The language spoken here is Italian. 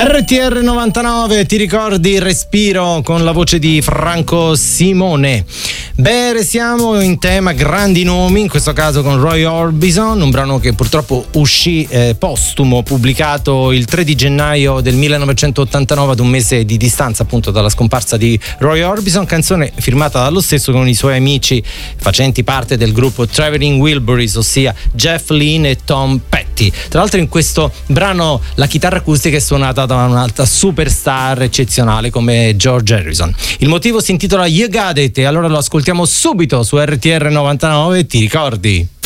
RTR 99, ti ricordi Respiro con la voce di Franco Simone. Beh, restiamo in tema grandi nomi, in questo caso con Roy Orbison, un brano che purtroppo uscì postumo, pubblicato il 3 di gennaio del 1989, ad un mese di distanza appunto dalla scomparsa di Roy Orbison, canzone firmata dallo stesso con i suoi amici facenti parte del gruppo Traveling Wilburys, ossia Jeff Lynne e Tom Petty. Tra l'altro in questo brano la chitarra acustica è suonata da un'altra superstar eccezionale come George Harrison. Il motivo si intitola You Got It e allora lo ascoltiamo subito su RTR 99, ti ricordi?